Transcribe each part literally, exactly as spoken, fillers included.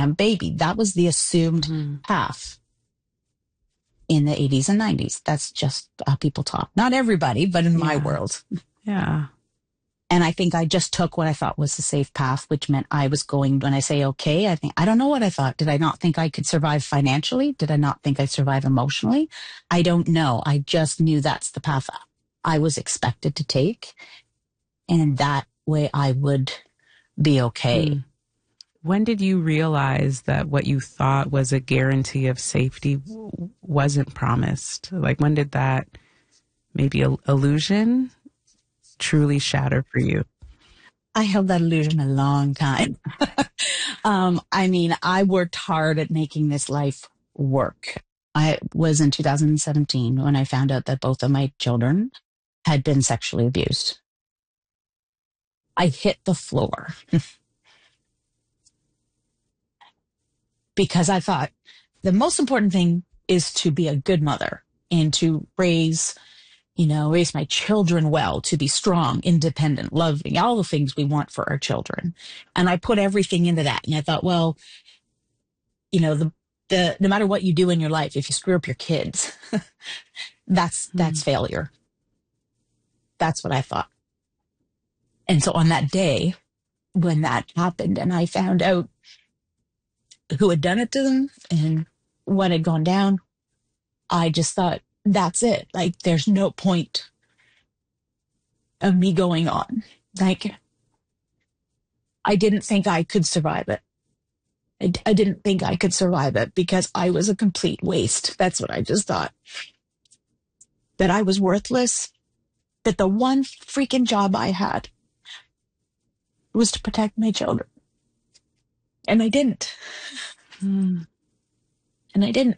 damn baby. That was the assumed mm-hmm. path in the eighties and nineties. That's just how people talk. Not everybody, but in yeah. my world. Yeah. And I think I just took what I thought was the safe path, which meant I was going, when I say okay, I think, I don't know what I thought. Did I not think I could survive financially? Did I not think I'd survive emotionally? I don't know. I just knew that's the path I was expected to take. And that way I would be okay. Mm. When did you realize that what you thought was a guarantee of safety wasn't promised? Like, when did that maybe illusion truly shatter for you? I held that illusion a long time. um, I mean, I worked hard at making this life work. I was in two thousand seventeen when I found out that both of my children had been sexually abused. I hit the floor because I thought the most important thing is to be a good mother and to raise, you know, raise my children well, to be strong, independent, loving, all the things we want for our children. And I put everything into that. And I thought, well, you know, the, the, no matter what you do in your life, if you screw up your kids, that's, mm-hmm. that's failure. That's what I thought. And so on that day, when that happened and I found out who had done it to them and what had gone down, I just thought, that's it. Like, there's no point of me going on. Like, I didn't think I could survive it. I, I didn't think I could survive it because I was a complete waste. That's what I just thought. That I was worthless. That the one freaking job I had was to protect my children. And I didn't. Hmm. And I didn't.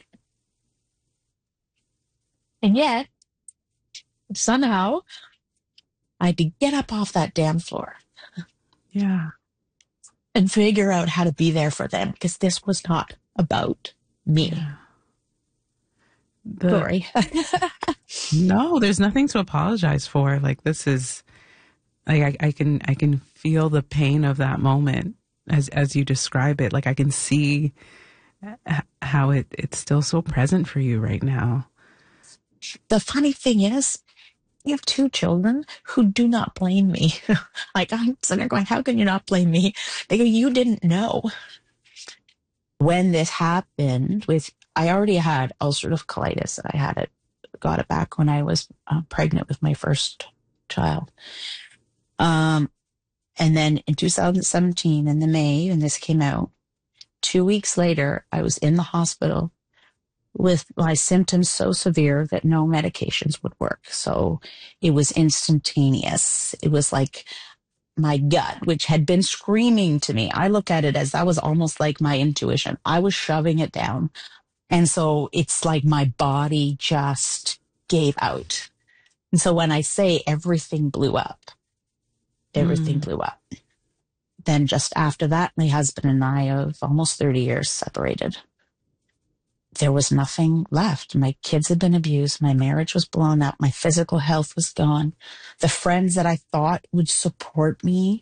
And yet, somehow, I had to get up off that damn floor. Yeah. And figure out how to be there for them, because this was not about me. Yeah. The, Sorry. No, there's nothing to apologize for. Like, this is, like, I, I can, I can feel the pain of that moment as, as you describe it. Like, I can see how it, it's still so present for you right now. The funny thing is, you have two children who do not blame me. Like, I'm sitting there going, how can you not blame me? They go, you didn't know. When this happened with, I already had ulcerative colitis. I had it, got it back when I was uh, pregnant with my first child. Um, and then in two thousand seventeen, in the May, when this came out, two weeks later, I was in the hospital with my symptoms so severe that no medications would work. So it was instantaneous. It was like my gut, which had been screaming to me. I look at it as that was almost like my intuition. I was shoving it down. And so it's like my body just gave out. And so when I say everything blew up, everything mm. blew up. Then just after that, my husband and I of almost thirty years separated. There was nothing left. My kids had been abused. My marriage was blown up. My physical health was gone. The friends that I thought would support me,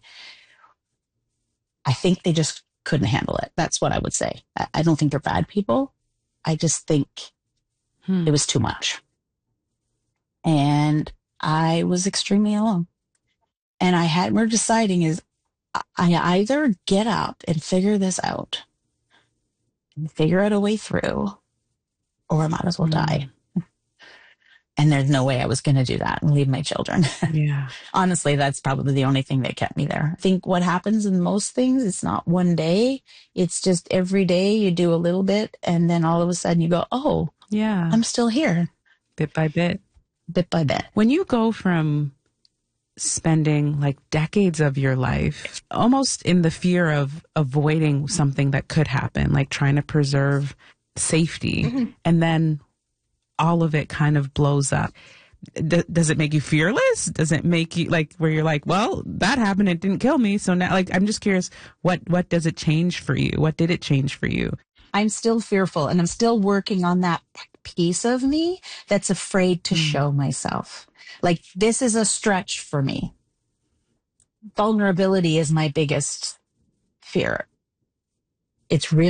I think they just couldn't handle it. That's what I would say. I don't think they're bad people. I just think hmm. it was too much. And I was extremely alone. And I had, we're deciding is I either get up and figure this out and figure out a way through, or I might as well mm. die. And there's no way I was going to do that and leave my children. Yeah. Honestly, that's probably the only thing that kept me there. I think what happens in most things, it's not one day. It's just every day you do a little bit and then all of a sudden you go, oh, yeah, I'm still here. Bit by bit. Bit by bit. When you go from spending like decades of your life almost in the fear of avoiding something that could happen, like trying to preserve safety, mm-hmm. and then all of it kind of blows up. D- does it make you fearless? Does it make you like where you're like, well, that happened, it didn't kill me, so now, like, I'm just curious, what what does it change for you? What did it change for you? I'm still fearful, and I'm still working on that piece of me that's afraid to mm. show myself. Like, this is a stretch for me. Vulnerability is my biggest fear. It's really